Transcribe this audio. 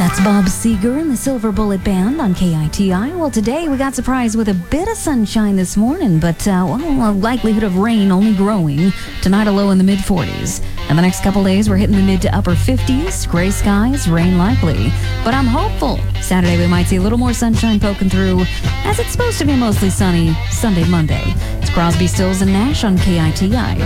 That's Bob Seger and the Silver Bullet Band on KITI. Well, today we got surprised with a bit of sunshine this morning, but a likelihood of rain only growing. Tonight a low in the mid-40s. And the next couple days we're hitting the mid to upper 50s. Gray skies, rain likely. But I'm hopeful. Saturday we might see a little more sunshine poking through, as it's supposed to be mostly sunny Sunday, Monday. It's Crosby, Stills, and Nash on KITI.